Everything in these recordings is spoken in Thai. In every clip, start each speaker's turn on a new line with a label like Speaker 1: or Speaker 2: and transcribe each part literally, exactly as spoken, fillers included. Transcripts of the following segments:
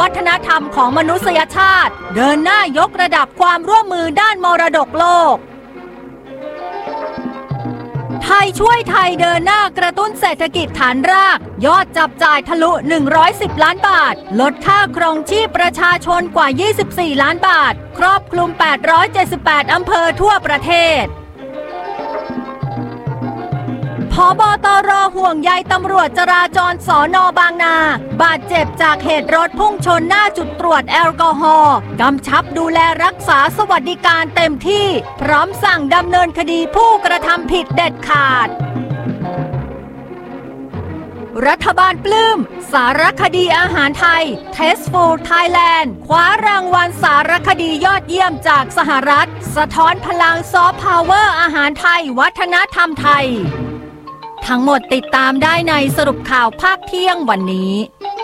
Speaker 1: วัฒนธรรมของมนุษยชาติเดินหน้ายกระดับความร่วมมือด้านมรดกโลกไทยช่วยไทยเดินหน้ากระตุ้นเศรษฐกิจฐานรากยอดจับจ่ายทะลุหนึ่งร้อยสิบล้านบาทลดค่าครองชีพประชาชนกว่ายี่สิบสี่ล้านบาทครอบคลุมแปดร้อยเจ็ดสิบแปดอำเภอทั่วประเทศผบตร.ห่วงใยตำรวจจราจรสน.บางนาบาดเจ็บจากเหตุรถพุ่งชนหน้าจุดตรวจแอลกอฮอล์กำชับดูแลรักษาสวัสดิการเต็มที่พร้อมสั่งดำเนินคดีผู้กระทำผิดเด็ดขาดรัฐบาลปลื้มสารคดีอาหารไทย Tasteful Thailand คว้ารางวัลสารคดียอดเยี่ยมจากสหรัฐสะท้อนพลังซอฟต์พาวเวอร์อาหารไทยวัฒนธรรมไทยทั้งหมดติดตามได้ในสรุปข่าวภาคเที่ยงวันนี้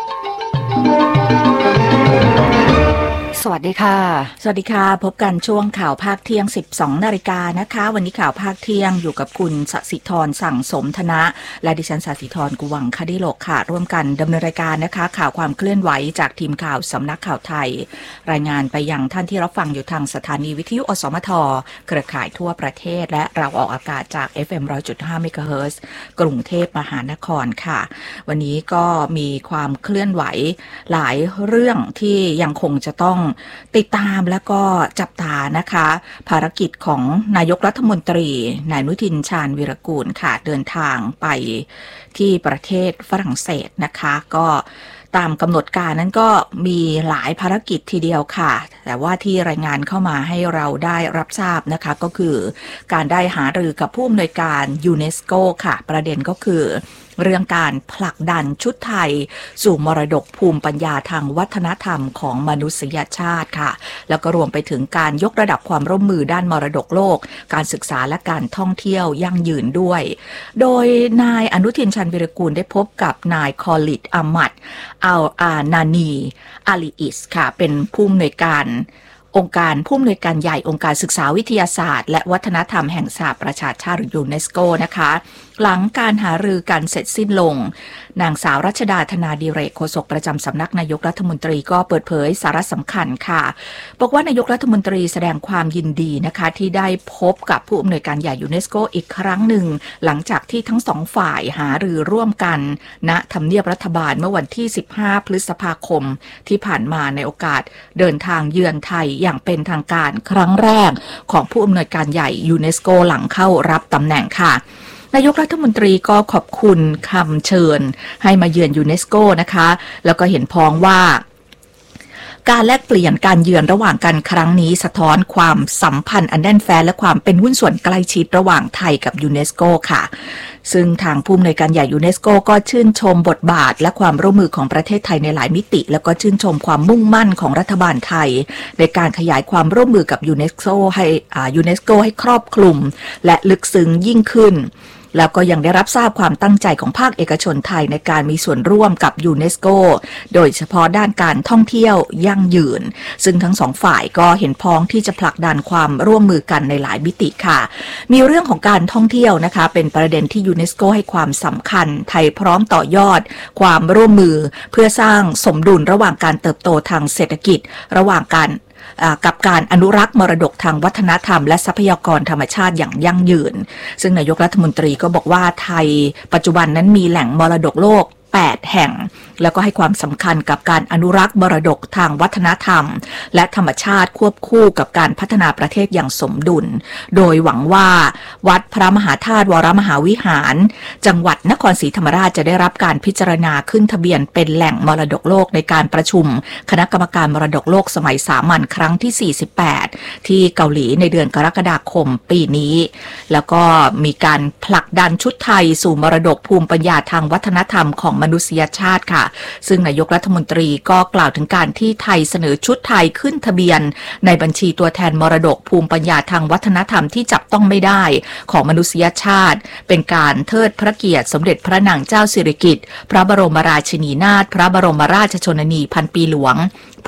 Speaker 2: สวัสดีค่ะสวัสดีค่ะพบกันช่วงข่าวภาคเที่ยง สิบสองนาฬิกานะคะวันนี้ข่าวภาคเที่ยงอยู่กับคุณสศิธรสั่งสมธนะและดิฉันสศิธรกุวังคดิโลกค่ะร่วมกันดำเนินรายการนะคะข่าวความเคลื่อนไหวจากทีมข่าวสำนักข่าวไทยรายงานไปยังท่านที่รับฟังอยู่ทางสถานีวิทยุอสมทเครือข่ายทั่วประเทศและเราออกอากาศจาก เอฟ เอ็ม หนึ่งร้อยจุดห้า เมกะเฮิรตซ์กรุงเทพมหานครค่ะวันนี้ก็มีความเคลื่อนไหวหลายเรื่องที่ยังคงจะต้องติดตามแล้วก็จับตานะคะภารกิจของนายกรัฐมนตรีนายอนุทินชาญวีรกูลค่ะเดินทางไปที่ประเทศฝรั่งเศสนะคะก็ตามกำหนดการนั้นก็มีหลายภารกิจทีเดียวค่ะแต่ว่าที่รายงานเข้ามาให้เราได้รับทราบนะคะก็คือการได้หารือกับผู้อำนวยการยูเนสโกค่ะประเด็นก็คือเรื่องการผลักดันชุดไทยสู่มรดกภูมิปัญญาทางวัฒนธรรมของมนุษยชาติค่ะแล้วก็รวมไปถึงการยกระดับความร่วมมือด้านมรดกโลกการศึกษาและการท่องเที่ยวยั่งยืนด้วยโดยนายอนุทินชาญวีรกูลได้พบกับนายคอลิดอามัดอัลอานานีอาลีอิสค่ะเป็นผู้อำนวยการองค์การผู้อำนวยการใหญ่องค์การศึกษาวิทยาศาสตร์และวัฒนธรรมแห่งสหประชาชาติหรือยูเนสโกนะคะหลังการหารือกันเสร็จสิ้นลงนางสาวรัชดาธนาดิเรกโฆษกประจำสำนักนายกรัฐมนตรีก็เปิดเผยสาระสำคัญค่ะบอกว่านายกรัฐมนตรีแสดงความยินดีนะคะที่ได้พบกับผู้อำนวยการใหญ่ยูเนสโกอีกครั้งหนึ่งหลังจากที่ทั้งสองฝ่ายหารือร่วมกันณทำเนียบรัฐบาลเมื่อวันที่สิบห้าพฤษภาคมที่ผ่านมาในโอกาสเดินทางเยือนไทยอย่างเป็นทางการครั้งแรกของผู้อำนวยการใหญ่ยูเนสโกหลังเข้ารับตำแหน่งค่ะนายกรัฐมนตรีก็ขอบคุณคำเชิญให้มาเยือนยูเนสโกนะคะแล้วก็เห็นพ้องว่าการแลกเปลี่ยนการเยือนระหว่างกันครั้งนี้สะท้อนความสัมพันธ์อันแน่นแฟ้นและความเป็นหุ้นส่วนใกล้ชิดระหว่างไทยกับยูเนสโกค่ะซึ่งทางผู้อำนวยการใหญ่ยูเนสโกก็ชื่นชมบทบาทและความร่วมมือของประเทศไทยในหลายมิติแล้วก็ชื่นชมความมุ่งมั่นของรัฐบาลไทยในการขยายความร่วมมือกับยูเนสโกให้อ่ายูเนสโกให้ครอบคลุมและลึกซึ้งยิ่งขึ้นแล้วก็ยังได้รับทราบความตั้งใจของภาคเอกชนไทยในการมีส่วนร่วมกับยูเนสโกโดยเฉพาะด้านการท่องเที่ยวยั่งยืนซึ่งทั้งสองฝ่ายก็เห็นพ้องที่จะผลักดันความร่วมมือกันในหลายมิติค่ะมีเรื่องของการท่องเที่ยวนะคะเป็นประเด็นที่ยูเนสโกให้ความสำคัญไทยพร้อมต่อยอดความร่วมมือเพื่อสร้างสมดุลระหว่างการเติบโตทางเศรษฐกิจระหว่างการกับการอนุรักษ์มรดกทางวัฒนธรรมและทรัพยากรธรรมชาติอย่างยั่งยืนซึ่งนายกรัฐมนตรีก็บอกว่าไทยปัจจุบันนั้นมีแหล่งมรดกโลกแปดแห่งแล้วก็ให้ความสำคัญกับการอนุรักษ์มรดกทางวัฒนธรรมและธรรมชาติควบคู่กับการพัฒนาประเทศอย่างสมดุลโดยหวังว่าวัดพระมหาธาตุวรมหาวิหารจังหวัดนครศรีธรรมราชจะได้รับการพิจารณาขึ้นทะเบียนเป็นแหล่งมรดกโลกในการประชุมคณะกรรมการมรดกโลกสมัยสามัญครั้งที่สี่สิบแปดที่เกาหลีในเดือนกรกฎาคมปีนี้แล้วก็มีการผลักดันชุดไทยสู่มรดกภูมิปัญญาทางวัฒนธรรมของมนุษยชาติค่ะซึ่งนายกรัฐมนตรีก็กล่าวถึงการที่ไทยเสนอชุดไทยขึ้นทะเบียนในบัญชีตัวแทนมรดกภูมิปัญญาทางวัฒนธรรมที่จับต้องไม่ได้ของมนุษยชาติเป็นการเทิดพระเกียรติสมเด็จพระนางเจ้าสิริกิติ์พระบรมราชินีนาถพระบรมราชชนนีพันปีหลวง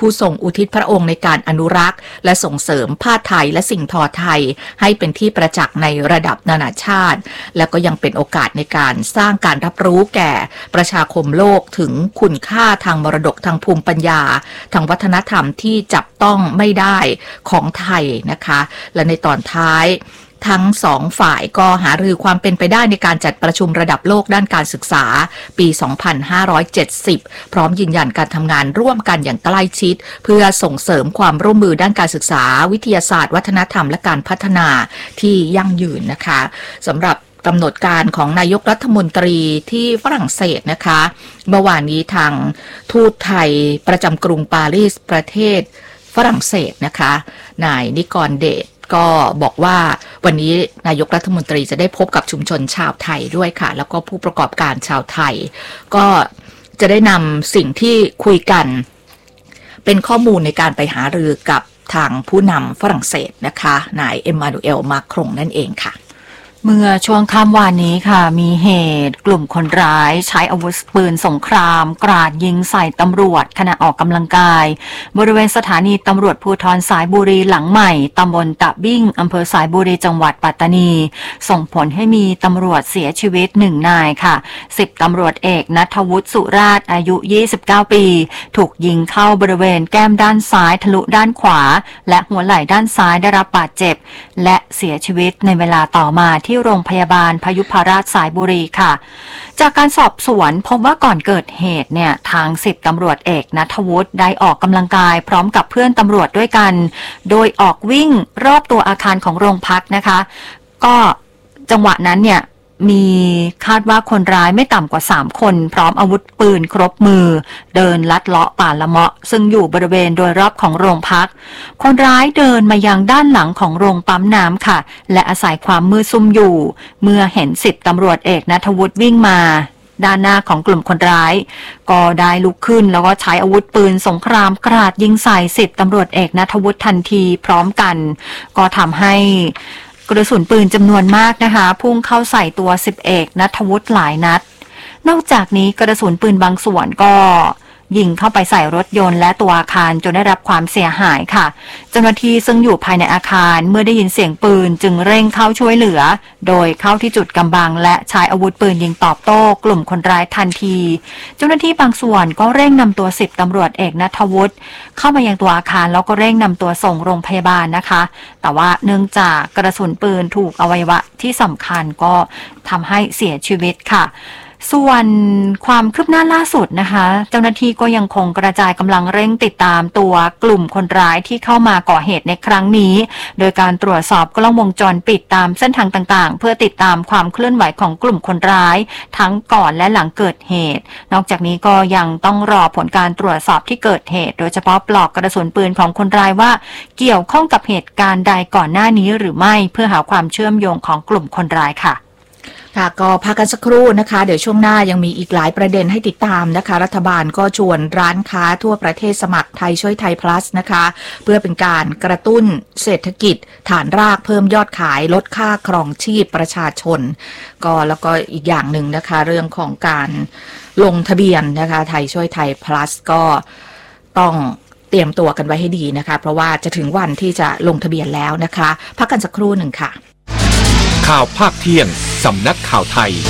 Speaker 2: ผู้ทรงอุทิศพระองค์ในการอนุรักษ์และส่งเสริมผ้าไทยและสิ่งทอไทยให้เป็นที่ประจักษ์ในระดับนานาชาติและก็ยังเป็นโอกาสในการสร้างการรับรู้แก่ประชาคมโลกถึงคุณค่าทางมรดกทางภูมิปัญญาทางวัฒนธรรมที่จับต้องไม่ได้ของไทยนะคะและในตอนท้ายทั้งสองฝ่ายก็หารือความเป็นไปได้ในการจัดประชุมระดับโลกด้านการศึกษาปี สองพันห้าร้อยเจ็ดสิบ พร้อมยืนยันการทำงานร่วมกันอย่างใกล้ชิดเพื่อส่งเสริมความร่วมมือด้านการศึกษาวิทยาศาสตร์วัฒนธรรมและการพัฒนาที่ยั่งยืนนะคะสำหรับกำหนดการของนายกรัฐมนตรีที่ฝรั่งเศสนะคะเมื่อวานนี้ทางทูตไทยประจำกรุงปารีสประเทศฝรั่งเศสนะคะนายนิกรเดชก็บอกว่าวันนี้นายกรัฐมนตรีจะได้พบกับชุมชนชาวไทยด้วยค่ะแล้วก็ผู้ประกอบการชาวไทยก็จะได้นำสิ่งที่คุยกันเป็นข้อมูลในการไปหารือกับทางผู้นำฝรั่งเศสนะคะนายเอ็มมานูเอลมาครงนั่นเองค่ะ
Speaker 1: เมื่อช่วงค่ำวานนี้ค่ะมีเหตุกลุ่มคนร้ายใช้อาวุธปืนสงครามกราดยิงใส่ตำรวจขณะออกกำลังกายบริเวณสถานีตำรวจภูธรสายบุรีหลังใหม่ตำบลตะบิ้งอำเภอสายบุรีจังหวัดปัตตานีส่งผลให้มีตำรวจเสียชีวิตหนึ่งนายค่ะสิบตำรวจเอกณัฐวุฒิสุราชอายุยี่สิบเก้าปีถูกยิงเข้าบริเวณแก้มด้านซ้ายทะลุด้านขวาและหัวไหล่ด้านซ้ายได้รับบาดเจ็บและเสียชีวิตในเวลาต่อมาที่โรงพยาบาลพยุพราชสายบุรีค่ะจากการสอบสวนพบว่าก่อนเกิดเหตุเนี่ยทางสิบตำรวจเอกณัฐวุฒิได้ออกกำลังกายพร้อมกับเพื่อนตำรวจด้วยกันโดยออกวิ่งรอบตัวอาคารของโรงพักนะคะก็จังหวะนั้นเนี่ยมีคาดว่าคนร้ายไม่ต่ำกว่าสามคนพร้อมอาวุธปืนครบมือเดินลัดเลาะป่าละเมาะซึ่งอยู่บริเวณโดยรอบของโรงพักคนร้ายเดินมายังด้านหลังของโรงปั๊มน้ำค่ะและอาศัยความมืดซุ่มอยู่เมื่อเห็นสิบตำรวจเอกณัฐวุฒิวิ่งมาด้านหน้าของกลุ่มคนร้ายก็ได้ลุกขึ้นแล้วก็ใช้อาวุธปืนสงครามกราดยิงใส่สิบตำรวจเอกณัฐวุฒิทันทีพร้อมกันก็ทำให้กระสุนปืนจำนวนมากนะคะพุ่งเข้าใส่ตัวสิบเอกณัฐวุฒิหลายนัดนอกจากนี้กระสุนปืนบางส่วนก็ยิงเข้าไปใส่รถยนต์และตัวอาคารจนได้รับความเสียหายค่ะเจ้าหน้าที่ซึ่งอยู่ภายในอาคารเมื่อได้ยินเสียงปืนจึงเร่งเข้าช่วยเหลือโดยเข้าที่จุดกำบังและใช้อาวุธปืนยิงตอบโต้กลุ่มคนร้ายทันทีเจ้าหน้าที่บางส่วนก็เร่งนำตัวสิบตำรวจเอกณัฐวุฒิเข้ามายังตัวอาคารแล้วก็เร่งนำตัวส่งโรงพยาบาลนะคะแต่ว่าเนื่องจากกระสุนปืนถูกอวัยวะที่สำคัญก็ทำให้เสียชีวิตค่ะส่วนความคืบหน้าล่าสุดนะคะเจ้าหน้าที่ก็ยังคงกระจายกำลังเร่งติดตามตัวกลุ่มคนร้ายที่เข้ามาก่อเหตุในครั้งนี้โดยการตรวจสอบกล้องวงจรปิดตามเส้นทางต่างๆเพื่อติดตามความเคลื่อนไหวของกลุ่มคนร้ายทั้งก่อนและหลังเกิดเหตุนอกจากนี้ก็ยังต้องรอผลการตรวจสอบที่เกิดเหตุโดยเฉพาะปลอกกระสุนปืนของคนร้ายว่าเกี่ยวข้องกับเหตุการณ์ใดก่อนหน้านี้หรือไม่เพื่อหาความเชื่อมโยงของกลุ่มคนร้ายค่ะ
Speaker 2: ค่ะก็พักกันสักครู่นะคะเดี๋ยวช่วงหน้ายังมีอีกหลายประเด็นให้ติดตามนะคะรัฐบาลก็ชวนร้านค้าทั่วประเทศสมัครไทยช่วยไทย plus นะคะเพื่อเป็นการกระตุ้นเศรษฐกิจฐานรากเพิ่มยอดขายลดค่าครองชีพประชาชนก็แล้วก็อีกอย่างหนึ่งนะคะเรื่องของการลงทะเบียนนะคะไทยช่วยไทย plus ก็ต้องเตรียมตัวกันไว้ให้ดีนะคะเพราะว่าจะถึงวันที่จะลงทะเบียนแล้วนะคะพักกันสักครู่หนึ่งค่ะ
Speaker 3: ข่าวภาคเที่ยงสำนักข่าวไทย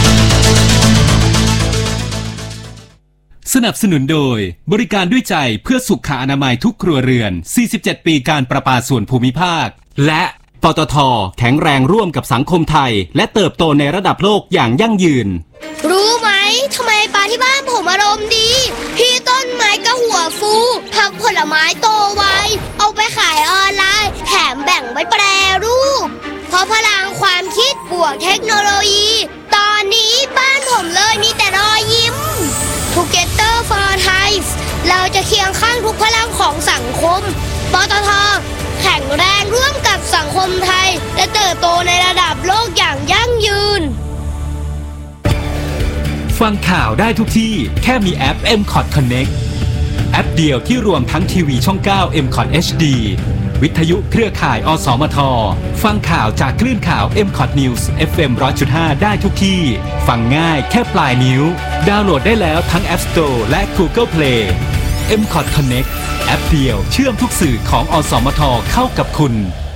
Speaker 4: สนับสนุนโดยบริการด้วยใจเพื่อสุขอนามัยทุกครัวเรือนสี่สิบเจ็ดปีการประปาส่วนภูมิภาคและปตท.แข็งแรงร่วมกับสังคมไทยและเติบโตในระดับโลกอย่างยั่งยืน
Speaker 5: รู้ไหมทำไมปลาที่บ้านผมอารมณ์ดีพี่ต้นไม้ก็หัวฟูผักผลไม้โตไวเอาไปขายออนไลน์แถมแบ่งไว้แปรรูปเพราะพลังความคิดบวกเทคโนโลยีตอนนี้บ้านผมเลยมีแต่รอยยิ้ม Together for Thai เราจะเคียงข้างทุกพลังของสังคมปตท.แข็งแรงร่วมกับสังคมไทยและเติบโตในระดับโลกอย่างยั่งยืน
Speaker 4: ฟังข่าวได้ทุกที่แค่มีแอป เอ็ม คอท Connect แอปเดียวที่รวมทั้งทีวีช่องเก้า เอ็ม คอท เอช ดี วิทยุเครือข่ายอสมทฟังข่าวจากคลื่นข่าว เอ็ม คอท News เอฟ เอ็ม หนึ่งร้อยจุดห้า ได้ทุกที่ฟังง่ายแค่ปลายนิ้วดาวน์โหลดได้แล้วทั้ง App Store และ Google Play เอ็ม คอท Connect แอปเดียวเชื่อมทุกสื่อของอสมทเข้ากับคุณ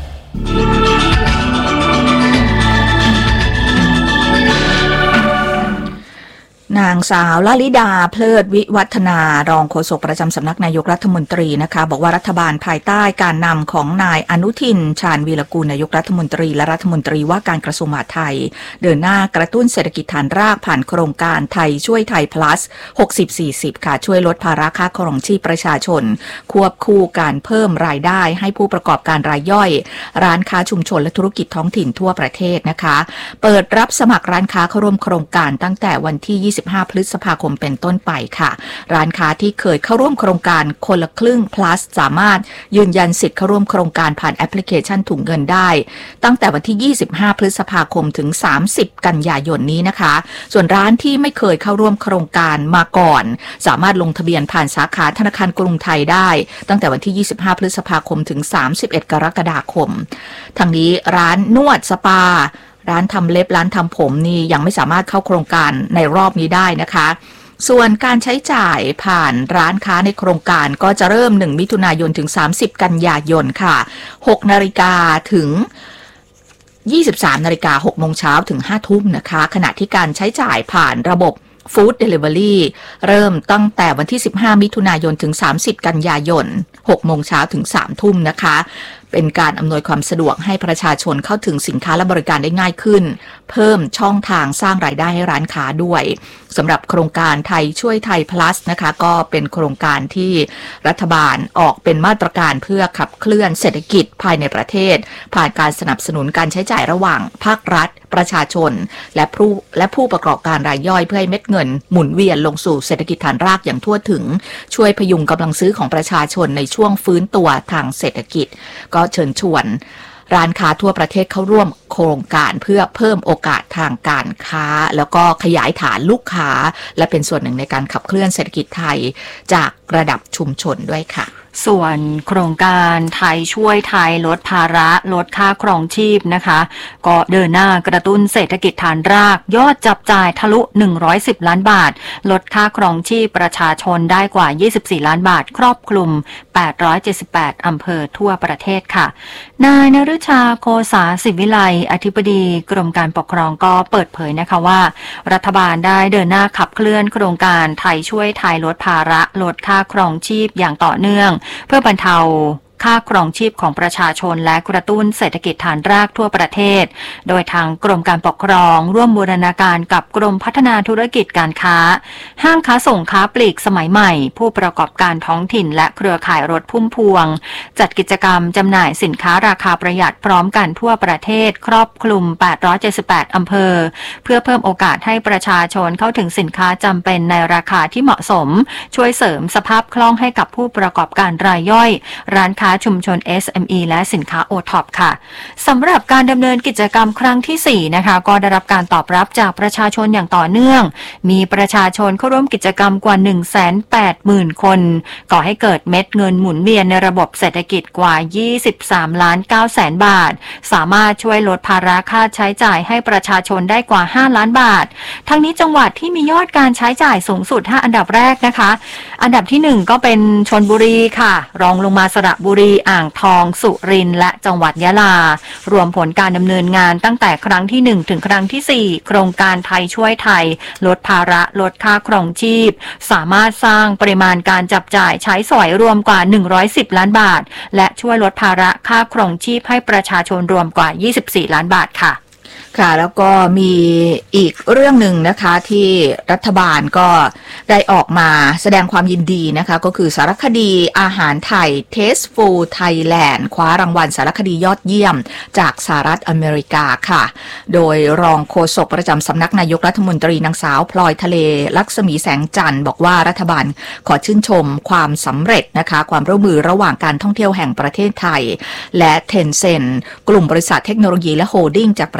Speaker 2: นางสาวลลิดาเพลิดวิวัฒนารองโฆษกประจำสำนักนายกรัฐมนตรีนะคะบอกว่ารัฐบาลภายใต้การนำของนายอนุทินชาญวีรกูลนายกรัฐมนตรีและรัฐมนตรีว่าการกระทรวงมหาดไทยเดินหน้ากระตุ้นเศรษฐกิจฐานรากผ่านโครงการไทยช่วยไทย plus หกสิบ สี่สิบ ค่ะช่วยลดภาระค่าครองชีพประชาชนควบคู่การเพิ่มรายได้ให้ผู้ประกอบการรายย่อยร้านค้าชุมชนและธุรกิจท้องถิ่นทั่วประเทศนะคะเปิดรับสมัครร้านค้าเข้าร่วมโครงการตั้งแต่วันที่ยี่สิบห้าพฤษภาคมเป็นต้นไปค่ะร้านค้าที่เคยเข้าร่วมโครงการคนละครึ่ง plus สามารถยืนยันสิทธิ์เข้าร่วมโครงการผ่านแอปพลิเคชันถุงเงินได้ตั้งแต่วันที่ยี่สิบห้าพฤษภาคมถึงสามสิบกันยายนนี้นะคะส่วนร้านที่ไม่เคยเข้าร่วมโครงการมาก่อนสามารถลงทะเบียนผ่านสาขาธนาคารกรุงไทยได้ตั้งแต่วันที่ยี่สิบห้าพฤษภาคมถึงสามสิบเอ็ดกรกฎาคมทั้งนี้ร้านนวดสปาร้านทำเล็บร้านทำผมนี่ยังไม่สามารถเข้าโครงการในรอบนี้ได้นะคะส่วนการใช้จ่ายผ่านร้านค้าในโครงการก็จะเริ่มหนึ่งมิถุนายนถึงสามสิบกันยายนค่ะหกนาฬิกาถึงยี่สิบสามนาฬิกาหกโมงเช้าถึงห้าทุ่มนะคะขณะที่การใช้จ่ายผ่านระบบฟู้ดเดลิเวอรี่เริ่มตั้งแต่วันที่สิบห้ามิถุนายนถึงสามสิบกันยายนหกโมงเช้าถึงสามทุ่มนะคะเป็นการอำนวยความสะดวกให้ประชาชนเข้าถึงสินค้าและบริการได้ง่ายขึ้นเพิ่มช่องทางสร้างรายได้ให้ร้านค้าด้วยสำหรับโครงการไทยช่วยไทย plus นะคะก็เป็นโครงการที่รัฐบาลออกเป็นมาตรการเพื่อขับเคลื่อนเศรษฐกิจภายในประเทศผ่านการสนับสนุนการใช้จ่ายระหว่างภาครัฐประชาชนและผู้และผู้ประกอบการรายย่อยเพื่อให้เม็ดเงินหมุนเวียนลงสู่เศรษฐกิจฐานรากอย่างทั่วถึงช่วยพยุงกำลังซื้อของประชาชนในช่วงฟื้นตัวทางเศรษฐกิจก็เชิญชวนร้านค้าทั่วประเทศเข้าร่วมโครงการเพื่อเพิ่มโอกาสทางการค้าแล้วก็ขยายฐานลูกค้าและเป็นส่วนหนึ่งในการขับเคลื่อนเศรษฐกิจไทยจากระดับชุมชนด้วยค่ะ
Speaker 1: ส่วนโครงการไทยช่วยไทยลดภาระลดค่าครองชีพนะคะก็เดินหน้ากระตุ้นเศรษฐกิจฐานรากยอดจับจ่ายทะลุหนึ่งร้อยสิบล้านบาทลดค่าครองชีพประชาชนได้กว่ายี่สิบสี่ล้านบาทครอบคลุมแปดร้อยเจ็ดสิบแปดอำเภอทั่วประเทศค่ะนายนฤชาโกษาศิวิไลอธิบดีกรมการปกครองก็เปิดเผยนะคะว่ารัฐบาลได้เดินหน้าขับเคลื่อนโครงการไทยช่วยไทยลดภาระลดค่าครองชีพอย่างต่อเนื่องเพื่อบรรเทาค่าครองชีพของประชาชนและกระตุ้นเศรษฐกิจฐานรากทั่วประเทศโดยทางกรมการปกครองร่วมบูรณาการกับกรมพัฒนาธุรกิจการค้าห้างค้าส่งค้าปลีกสมัยใหม่ผู้ประกอบการท้องถิ่นและเครือข่ายรถพุ่มพวงจัดกิจกรรมจำหน่ายสินค้าราคาประหยัดพร้อมกันทั่วประเทศครอบคลุมแปดร้อยเจ็ดสิบแปดอำเภอเพื่อเพิ่มโอกาสให้ประชาชนเข้าถึงสินค้าจำเป็นในราคาที่เหมาะสมช่วยเสริมสภาพคล่องให้กับผู้ประกอบการรายย่อยร้านค้าชุมชน เอส เอ็ม อี และสินค้า โอ ท็อป ค่ะสำหรับการดำเนินกิจกรรมครั้งที่สี่นะคะก็ได้รับการตอบรับจากประชาชนอย่างต่อเนื่องมีประชาชนเข้าร่วมกิจกรรมกว่า หนึ่งแสนแปดหมื่น คนก่อให้เกิดเม็ดเงินหมุนเวียนในระบบเศรษฐกิจกว่ายี่สิบสามล้านเก้าแสนบาทสามารถช่วยลดภาระค่าใช้จ่ายให้ประชาชนได้กว่าห้าล้านบาททั้งนี้จังหวัดที่มียอดการใช้จ่ายสูงสุดห้าอันดับแรกนะคะอันดับที่หนึ่งก็เป็นชลบุรีค่ะรองลงมาสระบุรีอ่างทองสุรินทร์และจังหวัดยะลารวมผลการดำเนินงานตั้งแต่ครั้งที่หนึ่งถึงครั้งที่สี่โครงการไทยช่วยไทยลดภาระลดค่าครองชีพสามารถสร้างปริมาณการจับจ่ายใช้สอยรวมกว่าหนึ่งร้อยสิบล้านบาทและช่วยลดภาระค่าครองชีพให้ประชาชนรวมกว่ายี่สิบสี่ล้านบาทค่ะ
Speaker 2: ค่ะแล้วก็มีอีกเรื่องหนึ่งนะคะที่รัฐบาลก็ได้ออกมาแสดงความยินดีนะคะก็คือสารคดีอาหารไทย Tasteful Thailand คว้ารางวัลสารคดียอดเยี่ยมจากสหรัฐอเมริกาค่ะโดยรองโฆษกประจำสำนักนายกรัฐมนตรีนางสาวพลอยทะเลลักษมีแสงจันทร์บอกว่ารัฐบาลขอชื่นชมความสำเร็จนะคะความร่วมมือระหว่างการท่องเที่ยวแห่งประเทศไทยและ Tencent กลุ่มบริษัทเทคโนโลยีและโฮลดิ้งจากประเทศจีน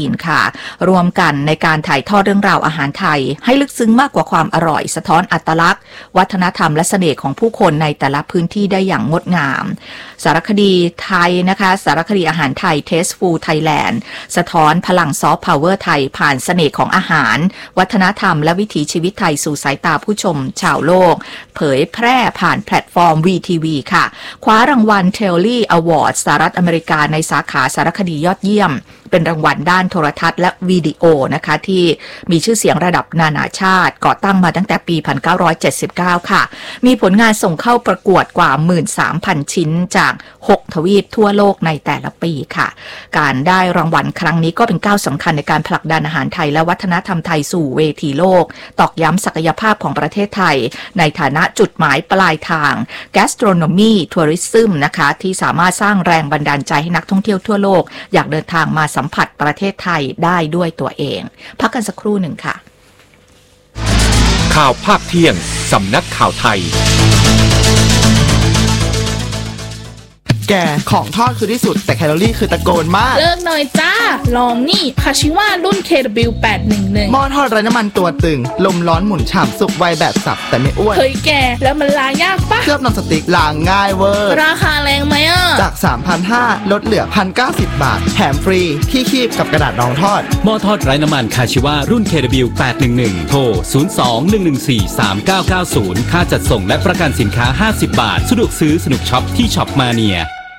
Speaker 2: จีนค่ะรวมกันในการถ่ายทอดเรื่องราวอาหารไทยให้ลึกซึ้งมากกว่าความอร่อยสะท้อนอัตลักษณ์วัฒนธรรมและเสน่ห์ของผู้คนในแต่ละพื้นที่ได้อย่างงดงามสารคดีไทยนะคะสารคดีอาหารไทย Tasteful Thailand สะท้อนพลังซอฟต์พาวเวอร์ไทยผ่านเสน่ห์ของอาหารวัฒนธรรมและวิถีชีวิตไทยสู่สายตาผู้ชมชาวโลกเผยแพร่ผ่านแพลตฟอร์ม วี ที วี ค่ะคว้ารางวัล Telly Award สหรัฐอเมริกาในสาขาสารคดียอดเยี่ยมเป็นรางวัลด้านโทรทัศน์และวิดีโอนะคะที่มีชื่อเสียงระดับนานาชาติก่อตั้งมาตั้งแต่ปี หนึ่งพันเก้าร้อยเจ็ดสิบเก้า ค่ะมีผลงานส่งเข้าประกวดกว่า หนึ่งหมื่นสามพัน ชิ้นจากหกทวีปทั่วโลกในแต่ละปีค่ะการได้รางวัลครั้งนี้ก็เป็นก้าวสำคัญในการผลักดันอาหารไทยและวัฒนธรรมไทยสู่เวทีโลกตอกย้ำศักยภาพของประเทศไทยในฐานะจุดหมายปลายทาง gastronomy tourism นะคะที่สามารถสร้างแรงบันดาลใจให้นักท่องเที่ยวทั่วโลกอยากเดินทางมาสัมผัสประเทศไทยได้ด้วยตัวเองพักกันสักครู่หนึ่งค่ะ
Speaker 3: ข่าวภาคเที่ยงสำนักข่าวไทย
Speaker 6: แกของทอดคือที่สุดแต่แคลอรี่คือตะโกนมาก
Speaker 7: เลิกหน่อยจ้าลองนี่คาชิวะรุ่น เค ดับเบิลยู แปดหนึ่งหนึ่ง
Speaker 6: หม้อทอดไร้น้ำมันตัวตึงลมร้อนหมุนฉ่ำสุกไวแบบสับแต่ไม่อ้วน
Speaker 7: เฮ้ยแกแล้วมันล้างยากปะ
Speaker 6: เคลือบนอนสติ๊กล้างง่ายเวอร์
Speaker 7: ราคาแรงไหมอ่ะ
Speaker 6: จาก สามพันห้าร้อย ลดเหลือ หนึ่งพันเก้าสิบ บาทแถมฟรีที่คีบกับกระดาษรองทอด
Speaker 4: หม้อทอดไร้น้ำมันคาชิวะรุ่น เค ดับเบิลยู แปดหนึ่งหนึ่ง โทร ศูนย์ สอง หนึ่ง หนึ่ง สี่ สาม เก้า เก้า ศูนย์ ค่าจัดส่งและประกันสินค้าห้าสิบบาทสะดวกซื้อสนุกช็อปที่ช็อปมาเนีย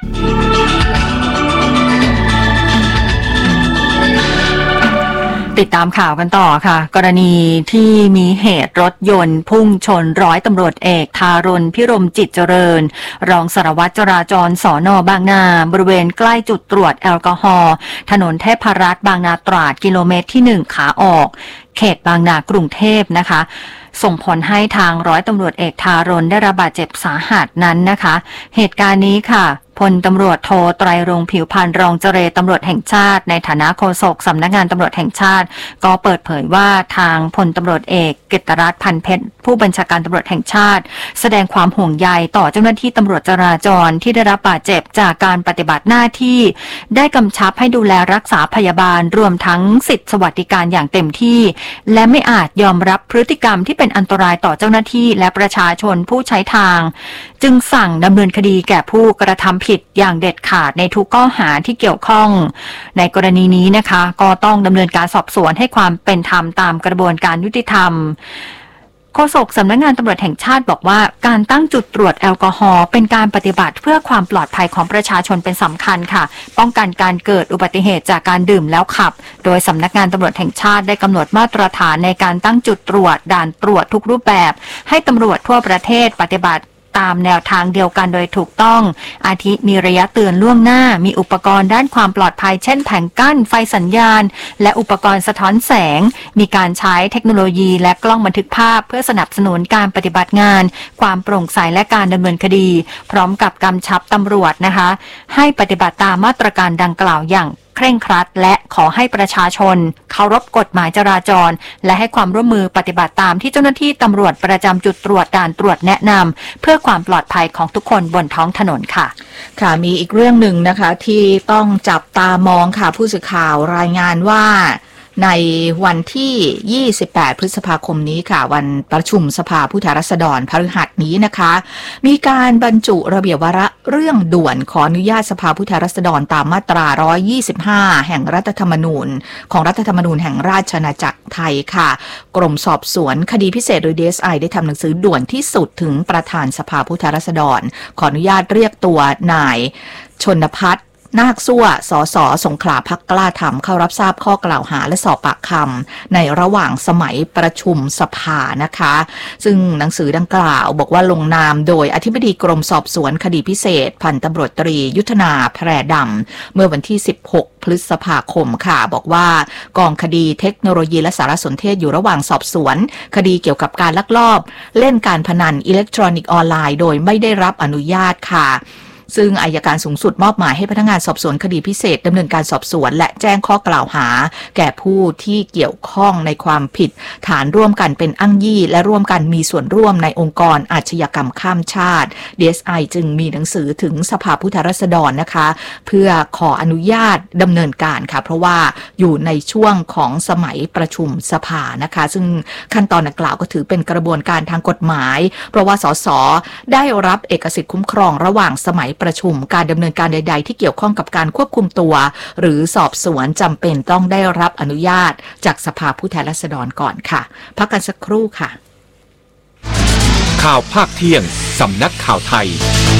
Speaker 1: ติดตามข่าวกันต่อค่ะกรณีที่มีเหตุรถยนต์พุ่งชนร้อยตำรวจเอกทารณพิรมจิตเจริญรองสารวัตรจราจรสน.บางนาบริเวณใกล้จุดตรวจแอลกอฮอล์ถนนเทพรัตน์บางนาตราดกิโลเมตรที่หนึ่งขาออกเขตบางนากรุงเทพนะคะส่งผลให้ทางร้อยตำรวจเอกทารณได้รับบาดเจ็บสาหัสนั้นนะคะเหตุการณ์นี้ค่ะพลตำรวจโทไตรรงค์ผิวพรรณรองเจรตำรวจแห่งชาติในฐานะโฆษกสำนักงานตำรวจแห่งชาติก็เปิดเผยว่าทางพลตำรวจเอกกฤตรัตน์พันเพชรผู้บัญชาการตำรวจแห่งชาติแสดงความห่วงใยต่อเจ้าหน้าที่ตำรวจจราจรที่ได้รับบาดเจ็บจากการปฏิบัติหน้าที่ได้กำชับให้ดูแลรักษาพยาบาลรวมทั้งสิทธิสวัสดิการอย่างเต็มที่และไม่อาจยอมรับพฤติกรรมที่เป็นอันตรายต่อเจ้าหน้าที่และประชาชนผู้ใช้ทางจึงสั่งดำเนินคดีแก่ผู้กระทำผิดอย่างเด็ดขาดในทุกข้อหาที่เกี่ยวข้องในกรณีนี้นะคะก็ต้องดำเนินการสอบสวนให้ความเป็นธรรมตามกระบวนการยุติธรรมโฆษกสำนักงานตำรวจแห่งชาติบอกว่าการตั้งจุดตรวจแอลกอฮอล์เป็นการปฏิบัติเพื่อความปลอดภัยของประชาชนเป็นสำคัญค่ะป้องกันการเกิดอุบัติเหตุจากการดื่มแล้วขับโดยสำนักงานตำรวจแห่งชาติได้กำหนดมาตรฐานในการตั้งจุดตรวจด่านตรวจทุกรูปแบบให้ตำรวจทั่วประเทศปฏิบัติตามแนวทางเดียวกันโดยถูกต้องอาทิมีระยะเตือนล่วงหน้ามีอุปกรณ์ด้านความปลอดภัยเช่นแผงกั้นไฟสัญญาณและอุปกรณ์สะท้อนแสงมีการใช้เทคโนโลยีและกล้องบันทึกภาพเพื่อสนับสนุนการปฏิบัติงานความโปร่งใสและการดำเนินคดีพร้อมกับกำชับตำรวจนะคะให้ปฏิบัติตามมาตรการดังกล่าวอย่างเคร่งครัดและขอให้ประชาชนเคารพกฎหมายจราจรและให้ความร่วมมือปฏิบัติตามที่เจ้าหน้าที่ตำรวจประจำจุดตรวจด่านตรวจแนะนำเพื่อความปลอดภัยของทุกคนบนท้องถนนค่ะ
Speaker 2: ค่ะมีอีกเรื่องหนึ่งนะคะที่ต้องจับตามองค่ะผู้สื่อข่าวรายงานว่าในวันที่ยี่สิบแปดพฤษภาคมนี้ค่ะวันประชุมสภาผู้แทนราษฎรพฤหัสนี้นะคะมีการบรรจุระเบียบวาระเรื่องด่วนขออนุญาตสภาผู้แทนราษฎรตามมาตราหนึ่งร้อยยี่สิบห้าแห่งรัฐธรรมนูญของรัฐธรรมนูญแห่งราชอาณาจักรไทยค่ะกรมสอบสวนคดีพิเศษโดย ดี เอส ไอ ได้ทำหนังสือด่วนที่สุดถึงประธานสภาผู้แทนราษฎรขออนุญาตเรียกตัวนายชนภัทรนาคซั่วสสสงขลาพรรคกล้าธรรมเข้ารับทราบข้อกล่าวหาและสอบปากคำในระหว่างสมัยประชุมสภานะคะซึ่งหนังสือดังกล่าวบอกว่าลงนามโดยอธิบดีกรมสอบสวนคดีพิเศษพันตำรวจตรียุทธนาแพรดำเมื่อวันที่สิบหกพฤษภาคมค่ะบอกว่ากองคดีเทคโนโลยีและสารสนเทศอยู่ระหว่างสอบสวนคดีเกี่ยวกับการลักลอบเล่นการพนันอิเล็กทรอนิกส์ออนไลน์โดยไม่ได้รับอนุญาตค่ะซึ่งอัยการสูงสุดมอบหมายให้พนักงานสอบสวนคดีพิเศษดำเนินการสอบสวนและแจ้งข้อกล่าวหาแก่ผู้ที่เกี่ยวข้องในความผิดฐานร่วมกันเป็นอ้างยี่และร่วมกันมีส่วนร่วมในองค์กรอาชญากรรมข้ามชาติ ดี เอส ไอ จึงมีหนังสือถึงสภาผู้แทนราษฎรนะคะเพื่อขออนุญาตดำเนินการค่ะเพราะว่าอยู่ในช่วงของสมัยประชุมสภานะคะซึ่งขั้นตอนดังกล่าวก็ถือเป็นกระบวนการทางกฎหมายเพราะว่าสสได้รับเอกสิทธิ์คุ้มครองระหว่างสมัยประชุมการดำเนินการใดๆที่เกี่ยวข้องกับการควบคุมตัวหรือสอบสวนจำเป็นต้องได้รับอนุญาตจากสภาผู้แทนราษฎรก่อนค่ะพักกันสักครู่ค่ะ
Speaker 3: ข่าวภาคเที่ยงสำนักข่าวไทย